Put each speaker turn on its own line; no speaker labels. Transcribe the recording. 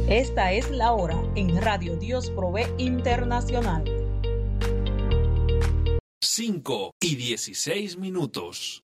Esta es la hora en Radio Dios Provee Internacional.
5:16.